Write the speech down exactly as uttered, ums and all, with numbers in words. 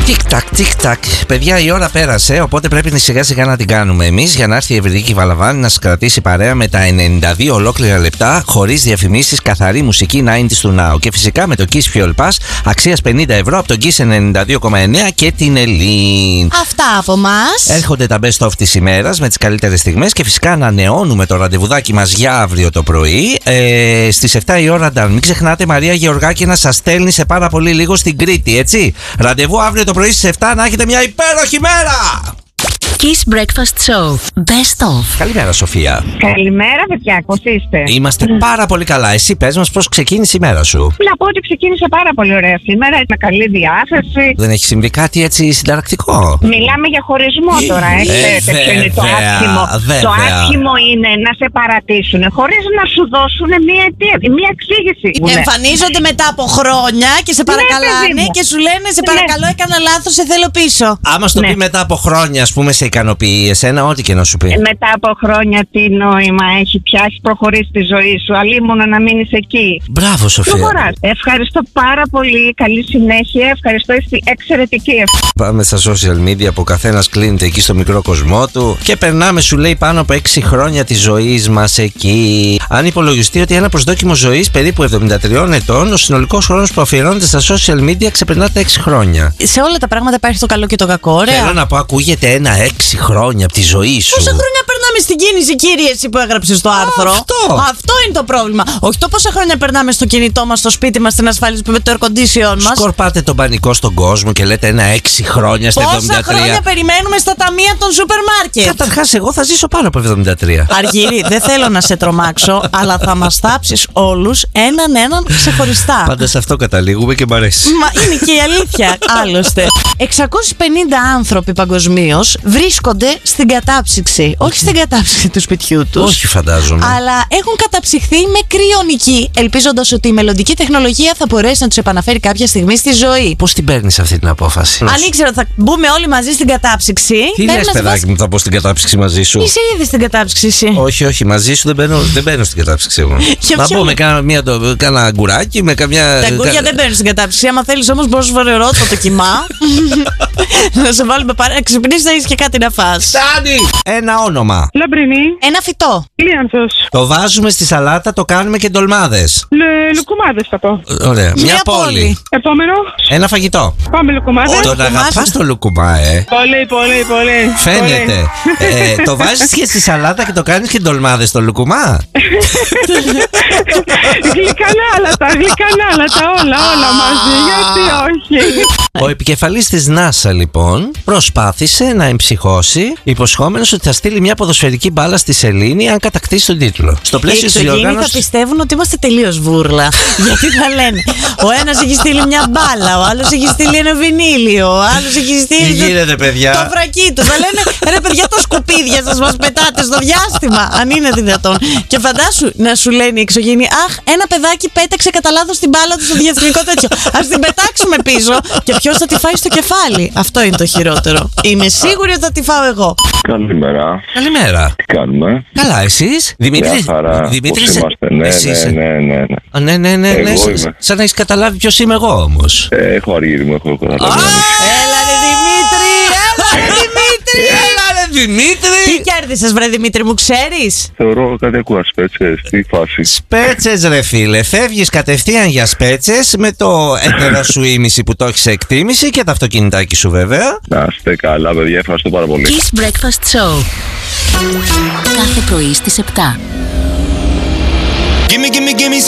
Τικ-τακ, τικ-τακ. Παιδιά, η ώρα πέρασε, οπότε πρέπει σιγά σιγά να την κάνουμε εμείς για να έρθει η Ευρυδίκη Βαλαβάνη να σας κρατήσει παρέα με τα ενενήντα δύο ολόκληρα λεπτά χωρίς διαφημίσεις, καθαρή μουσική ενενήντα του Now. Και φυσικά με το Kiss Fuel Pass αξίας πενήντα ευρώ από τον Kiss ενενήντα δύο κόμμα εννέα και την Ελλήν. Αυτά από μας. Έρχονται τα best of της ημέρας με τις καλύτερες στιγμές και φυσικά ανανεώνουμε το ραντεβουδάκι μας για αύριο το πρωί. Ε, στις επτά η ώρα, μην ξεχνάτε, Μαρία Γεωργάκη να σας στέλνει σε πάρα πολύ λίγο στην Κρήτη, έτσι. Ραντεβού αύριο το πρωί στις επτά, να έχετε μια υπέροχη μέρα! Kiss Breakfast Show. Best of. Καλημέρα, Σοφία. Καλημέρα, παιδιά, πώς είστε? Είμαστε πάρα πολύ καλά. Εσύ πες μας πώς ξεκίνησε η μέρα σου. Να πω ότι ξεκίνησε πάρα πολύ ωραία σήμερα, με καλή διάθεση. Δεν έχει συμβεί κάτι έτσι συνταρακτικό? Μιλάμε για χωρισμό τώρα, ε, ξέρετε ποιο είναι το άσχημο. Βέβαια. Το άσχημο είναι να σε παρατήσουν χωρίς να σου δώσουν μία αιτία, μία εξήγηση. Εμφανίζονται μετά από χρόνια και σε παρακαλάνε ναι, και σου λένε σε παρακαλώ, ναι, έκανα λάθος, σε θέλω πίσω. Άμα στο ναι. πει μετά από χρόνια, ας πούμε, σε ικανοποιεί εσένα, ό,τι και να σου πει. Μετά από χρόνια, τι νόημα έχει πια, έχει προχωρήσει τη ζωή σου. Αλλήμον να μείνεις εκεί. Μπράβο, Σοφία. Προχωράς. Ευχαριστώ πάρα πολύ. Καλή συνέχεια. Ευχαριστώ. Είστε εξαιρετική. Πάμε στα social media που ο καθένας κλείνεται εκεί στο μικρό κοσμό του και περνάμε, σου λέει, πάνω από έξι χρόνια της ζωής μας εκεί. Αν υπολογιστεί ότι ένα προσδόκιμο ζωής περίπου εβδομήντα τριών ετών, ο συνολικός χρόνος που αφιερώνεται στα social media ξεπερνά τα έξι χρόνια. Σε όλα τα πράγματα υπάρχει το καλό και το κακό, ωραία. Θέλω να πω, ακούγεται ένα έξι χρόνια από τη ζωή σου. Πόσα χρόνια περνάμε στην κίνηση, κύριε, εσύ που έγραψες το άρθρο? Αυτό. Αυτό είναι το πρόβλημα. Όχι το πόσα χρόνια περνάμε στο κινητό μας, στο σπίτι μας, στην ασφάλιση με το air condition μας. Σκορπάτε τον πανικό στον κόσμο και λέτε ένα έξι χρόνια στα εβδομήντα τρία. Πόσα χρόνια περιμένουμε στα ταμεία των σούπερ μάρκετ? Καταρχάς, εγώ θα ζήσω πάνω από εβδομήντα τρία. Αργύρι, δεν θέλω να σε τρομάξω, αλλά θα μας θάψεις όλους έναν έναν ξεχωριστά. Πάντα σε αυτό καταλήγουμε και μ' αρέσει. Μα είναι και η αλήθεια, άλλωστε. εξακόσιοι πενήντα άνθρωποι παγκοσμίως βρίσκονται στην κατάψυξη. Όχι στην κατάψυξη του σπιτιού τους. Όχι, φαντάζομαι. Αλλά έχουν καταψυχθεί με κρυονική, ελπίζοντας ότι η μελλοντική τεχνολογία θα μπορέσει να τους επαναφέρει κάποια στιγμή στη ζωή. Πώς την παίρνεις αυτή την απόφαση? Αν ήξερα ότι θα μπούμε όλοι μαζί στην κατάψυξη. Τι λες, παιδάκι μου, θα πω στην κατάψυξη μαζί σου? Είσαι ήδη στην κατάψυξη, εσύ. Όχι, όχι, μαζί σου δεν μπαίνω, δεν μπαίνω στην κατάψυξη εγώ. Να ποιο? πω με κάνα, μια, το, κάνα αγκουράκι, με καμιά. Τα αγκούρια κα... δεν μπαίνουν στην κατάψυξη. Άμα θέλεις όμως, μπορείς να φορερώ το κοιμά. Να σε βάλουμε παρά. Να ξυπνήσεις, να έχεις και κάτι να φας. Φτάνει! Ένα όνομα. Λαμπρινή. Ένα φυτό. Λίανθος. Το βάζουμε στη σαλάτα, το κάνουμε και ντολμάδες. Λε, λουκουμάδες θα πω. Ωραία. Μια, Μια πόλη. πόλη. Επόμενο. Ένα φαγητό. Πάμε λουκουμάδες. Τον αγαπάς το λουκουμά, ε. Πολύ, πολύ, πολύ. Φαίνεται. ε, το βάζεις και στη σαλάτα και το κάνεις και ντολμάδες το λουκουμά. Γλυκανάλατα, γλυκανάλατα, όλα, όλα μαζί. Γιατί όχι? Ο επικεφαλής της NASA, λοιπόν, προσπάθησε να εμψυχώσει, υποσχόμενος ότι θα στείλει μια ποδοσφαιρική μπάλα στη σελήνη αν κατακτήσει τον τίτλο. Στο Οι πλαίσιο της εξωγήινοι θα διοργάνωσης. πιστεύουν ότι είμαστε τελείως βούρλα. Γιατί θα λένε, ο ένας έχει στείλει μια μπάλα, ο άλλος έχει στείλει ένα βινίλιο, ο άλλος έχει Τι στείλει γίνεται, παιδιά? το βρακί του. Θα λένε, ρε παιδιά, τα σκουπίδια σας μας πετάτε στο διάστημα, αν είναι δυνατόν. Και φαντάσου να σου λένε οι εξωγήινοι, αχ, ένα παιδάκι πέταξε κατά λάθος την μπάλα του στο διαστημικό τέτοιο. Ας την πετάξουμε πίσω και ποιος θα τη φάει στο κεφάλι. Αυτό είναι το χειρότερο. Είμαι σίγουρη ότι θα τη φάω εγώ. Καλημέρα. Καλημέρα. Τι κάνουμε? Καλά, εσείς? Δημήτρη. Μια χαρά. Δημήτρη, Πώς είσαι- είμαστε? Ναι, εσύ ναι, είσαι. ναι, ναι, ναι. Α, ναι, ναι, ναι, ναι. Εγώ Σαν- είμαι. Σαν να έχεις καταλάβει ποιος είμαι εγώ όμως. Ε, έχω αργύρι μου, έχω καταλάβει. Έλα ρε Δημήτρη, έλα ρε Δημήτρη. Έλα ρε Δημήτρη! Τι κέρδισες βρε Δημήτρη μου, ξέρεις? Θεωρώ κάτι ακούω σπέτσες, τι φάση. Σπέτσες ρε φίλε, φεύγεις κατευθείαν για σπέτσες με το έντερα σου ήμιση που το έχεις σε εκτίμηση και το αυτοκινητάκι σου βέβαια. Να είστε καλά, παιδιά, ευχαριστώ πάρα πολύ. Kiss Breakfast Show. Κάθε πρωί στις επτά. Gimme, gimme, gimme some